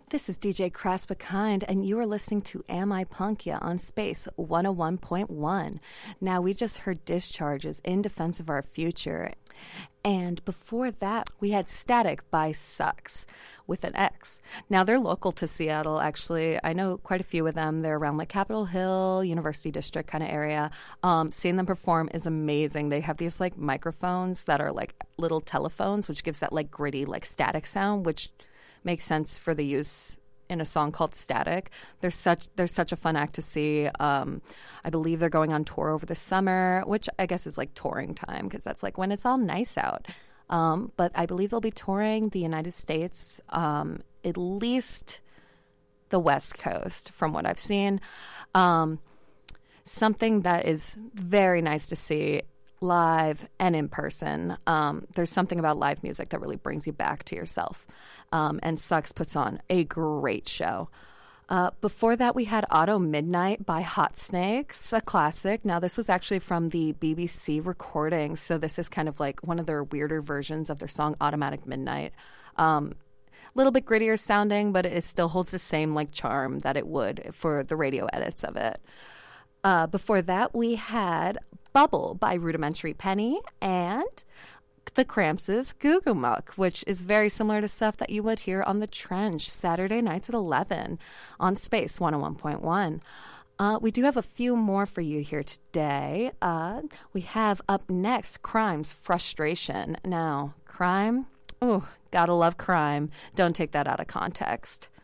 This is DJ Craspakind, and you are listening to Am I Punk Ya on Space 101.1. Now, we just heard Discharges in Defense of Our Future. And before that, we had Static by Sucks with an X. Now, they're local to Seattle, actually. I know quite a few of them. They're around like Capitol Hill, University District kind of area. Seeing them perform is amazing. They have these like microphones that are like little telephones, which gives that like gritty, like static sound, which makes sense for the use in a song called Static. They're such a fun act to see. I believe they're going on tour over the summer, which I guess is like touring time because that's like when it's all nice out. But I believe they'll be touring the United States, at least the West Coast from what I've seen. Something that is very nice to see live and in person. There's something about live music that really brings you back to yourself. And Sucks puts on a great show. Before that, we had Auto Midnight by Hot Snakes, a classic. Now, this was actually from the BBC recording, so this is kind of like one of their weirder versions of their song Automatic Midnight. A little bit grittier sounding, but it still holds the same like charm that it would for the radio edits of it. Before that, we had Bubble by Rudimentary Penny and The Cramps' Goo Goo Muck, which is very similar to stuff that you would hear on The Trench Saturday nights at 11 on Space 101.1. We do have a few more for you here today. We have up next Crime's Frustration. Now, Crime, gotta love Crime. Don't take that out of context.